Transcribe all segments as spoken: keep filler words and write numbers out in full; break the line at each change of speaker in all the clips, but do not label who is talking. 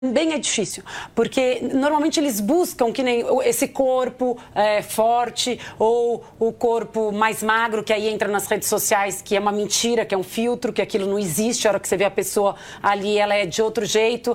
Também é difícil, porque normalmente eles buscam que nem esse corpo é, forte ou o corpo mais magro, que aí entra nas redes sociais, que é uma mentira, que é um filtro, que aquilo não existe. A hora que você vê a pessoa ali, ela é de outro jeito.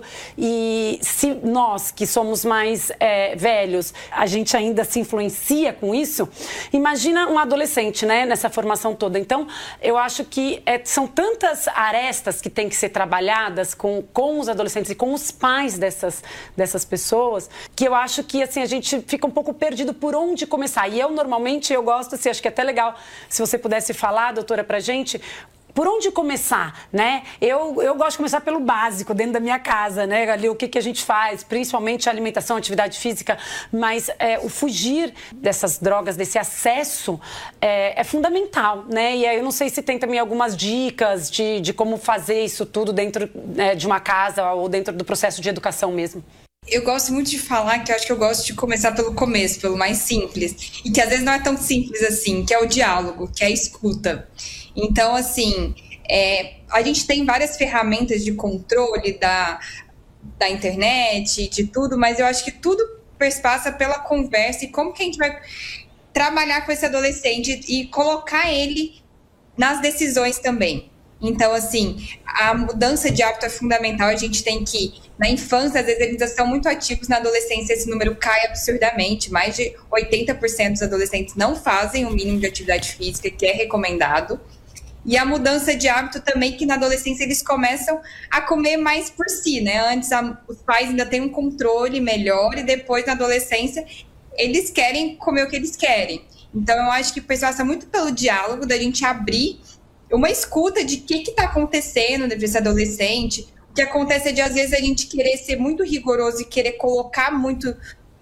E se nós, que somos mais é, velhos, a gente ainda se influencia com isso, imagina um adolescente, né, nessa formação toda. Então, eu acho que é, são tantas arestas que têm que ser trabalhadas com, com os adolescentes e com os pais dessas, dessas pessoas, que eu acho que assim, a gente fica um pouco perdido por onde começar. E eu, normalmente, eu gosto, assim, acho que é até legal, se você pudesse falar, doutora, pra gente, por onde começar, né? Eu, eu gosto de começar pelo básico, dentro da minha casa, né? Ali, o que, que a gente faz, principalmente a alimentação, a atividade física, mas é, o fugir dessas drogas, desse acesso, é, é fundamental, né? E aí eu não sei se tem também algumas dicas de, de como fazer isso tudo dentro é, de uma casa ou dentro do processo de educação mesmo.
Eu gosto muito de falar que eu acho que eu gosto de começar pelo começo, pelo mais simples. E que às vezes não é tão simples assim, que é o diálogo, que é a escuta. Então, assim, é, a gente tem várias ferramentas de controle da, da internet, de tudo, mas eu acho que tudo passa pela conversa e como que a gente vai trabalhar com esse adolescente e colocar ele nas decisões também. Então, assim, a mudança de hábito é fundamental. A gente tem que, na infância, às vezes eles já são muito ativos, na adolescência esse número cai absurdamente. Mais de oitenta por cento dos adolescentes não fazem o mínimo de atividade física que é recomendado. E a mudança de hábito também, que na adolescência eles começam a comer mais por si, né? Antes a, os pais ainda têm um controle melhor e depois na adolescência eles querem comer o que eles querem. Então eu acho que passa muito pelo diálogo, da gente abrir uma escuta de o que está acontecendo nesse adolescente. O que acontece é de, às vezes, a gente querer ser muito rigoroso e querer colocar muito,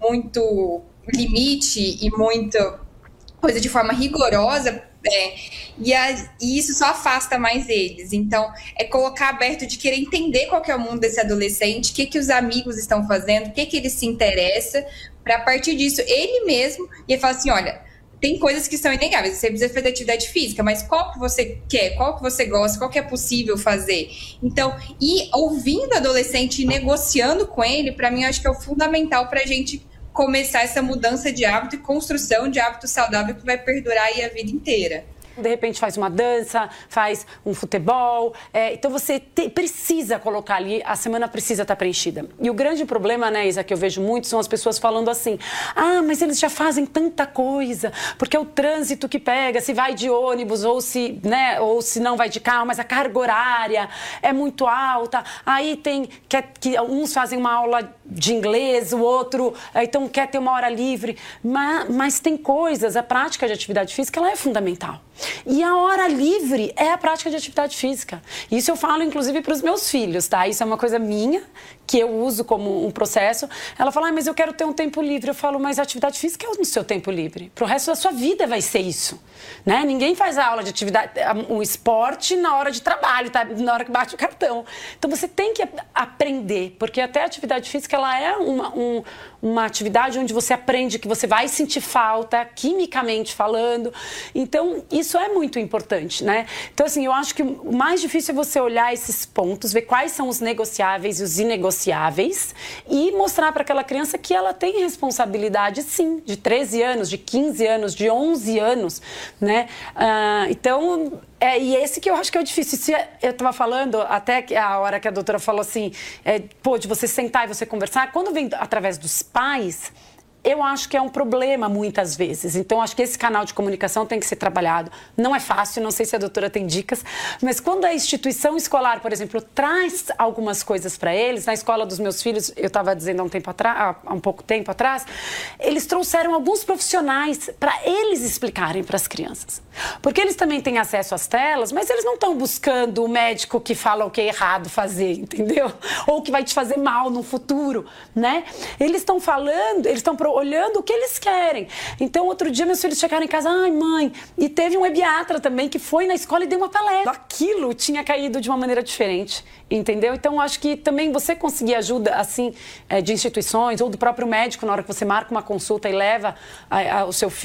muito limite e muita coisa de forma rigorosa, é, e, a, e isso só afasta mais eles. Então, é colocar aberto de querer entender qual que é o mundo desse adolescente, o que, que os amigos estão fazendo, o que, que ele se interessa, para, a partir disso, ele mesmo, e ele fala assim, olha, tem coisas que são inegáveis, você precisa fazer atividade física, mas qual que você quer, qual que você gosta, qual que é possível fazer? Então, e ouvindo o adolescente e negociando com ele, para mim, eu acho que é o fundamental para a gente começar essa mudança de hábito e construção de hábito saudável que vai perdurar aí a vida inteira.
De repente faz uma dança, faz um futebol, é, então você te, precisa colocar ali, a semana precisa estar preenchida. E o grande problema, né, Isa, que eu vejo muito, são as pessoas falando assim, ah, mas eles já fazem tanta coisa, porque é o trânsito que pega, se vai de ônibus ou se, né, ou se não vai de carro, mas a carga horária é muito alta, aí tem, quer, que uns fazem uma aula de inglês, o outro, então quer ter uma hora livre, mas, mas tem coisas, a prática de atividade física, ela é fundamental. E a hora livre é a prática de atividade física. Isso eu falo, inclusive, para os meus filhos, tá? Isso é uma coisa minha, que eu uso como um processo. Ela fala, ah, mas eu quero ter um tempo livre. Eu falo, mas a atividade física é no seu tempo livre. Para o resto da sua vida vai ser isso, né? Ninguém faz a aula de atividade, um esporte na hora de trabalho, tá? Na hora que bate o cartão. Então, você tem que aprender, porque até a atividade física, ela é uma, um, uma atividade onde você aprende que você vai sentir falta, quimicamente falando. Então, isso Isso é muito importante, né? Então, assim, eu acho que o mais difícil é você olhar esses pontos, ver quais são os negociáveis e os inegociáveis e mostrar para aquela criança que ela tem responsabilidade, sim, de treze anos, de quinze anos, de onze anos, né? Ah, então, é, e esse que eu acho que é o difícil. Se eu estava falando, até a hora que a doutora falou assim, é, pô, de você sentar e você conversar, quando vem através dos pais, eu acho que é um problema muitas vezes. Então, acho que esse canal de comunicação tem que ser trabalhado. Não é fácil, não sei se a doutora tem dicas, mas quando a instituição escolar, por exemplo, traz algumas coisas para eles, na escola dos meus filhos, eu estava dizendo há um tempo atrás, há um pouco tempo atrás, eles trouxeram alguns profissionais para eles explicarem para as crianças. Porque eles também têm acesso às telas, mas eles não estão buscando o médico que fala o que é errado fazer, entendeu? Ou que vai te fazer mal no futuro, né? Eles estão falando, eles estão olhando o que eles querem. Então, outro dia, meus filhos chegaram em casa, ai, mãe, e teve um ebiatra também que foi na escola e deu uma palestra. Aquilo tinha caído de uma maneira diferente, entendeu? Então, acho que também você conseguir ajuda, assim, de instituições ou do próprio médico, na hora que você marca uma consulta e leva a, a, o seu filho,